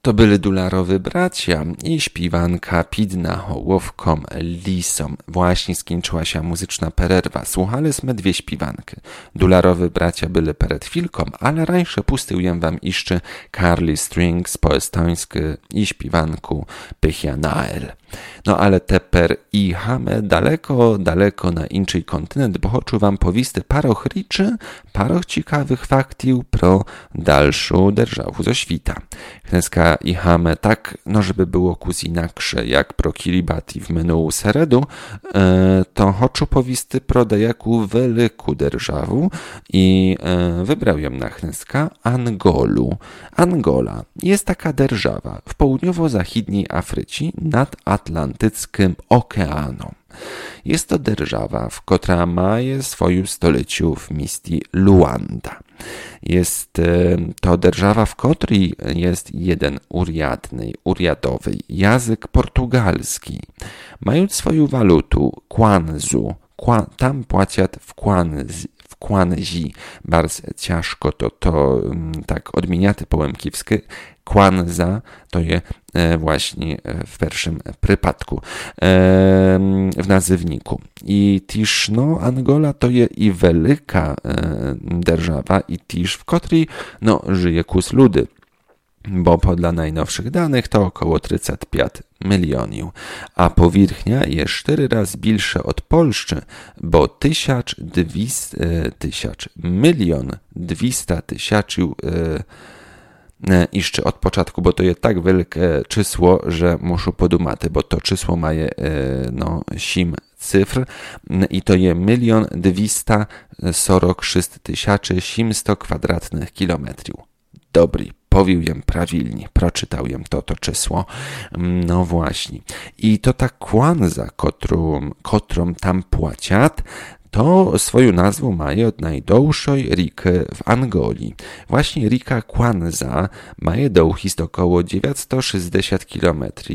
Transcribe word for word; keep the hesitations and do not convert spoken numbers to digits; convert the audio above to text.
To byli Dularowy bracia i śpiewanka Pidna hołowkom lisom. Właśnie skończyła się muzyczna pererwa. Słuchaliśmy dwie śpiewanki. Dularowy bracia byli przed chwilką, ale rańsze pustyłem wam jeszcze Carly Strings po estońsku i śpiewanku Pychia Nael. No ale teper i hame daleko, daleko na inny kontynent, bo chcę wam powisty paroch riczy, paroch ciekawych faktił pro dalszą державу ze świta. Chneska i hame tak, no żeby było kus inaksze, jak pro Kiribati w minął seredu, e, to chcę powisty pro dejaku wielku державу i e, wybrał ją na chneska Angolu. Angola jest taka держава w południowo-zachodniej Afryce nad Atlantyckim Okeanem. Jest to держава, w która ma swoją stolicę w mieście Luanda. Jest to держава, w której jest jeden uriadny, uriadowy język portugalski. Mając swoją walutę, kwanzu, kwa, tam płacią w kwanzi, w kwanzi. Bardzo ciężko to, to tak odmieniaty po łemkiwsku. Kwanza to jest właśnie w pierwszym przypadku w nazywniku. I też no, Angola to jest i wielka держава, i też w której no, żyje kus ludy, bo podle najnowszych danych to około trzydzieści pięć milionów, a powierzchnia jest cztery razy większa od Polski, bo tysiąc dwieście, tysiąc, milion dwieście tysięcy jeszcze od początku, bo to jest tak wielkie czysło, że muszę podumać, bo to czysło ma no, osiem cyfr i to jest milion dwieście czterdzieści sześć tysięcy osiemset kwadratnych kilometrów. Dobry, powiem prawilnie, proczytałem to, to czysło. No właśnie. I to ta kwanza, którą, którą tam płaciat, to swoją nazwę ma od najdłuższej riki w Angolii. Właśnie rika Kwanza ma długość około dziewięćset sześćdziesiąt kilometrów.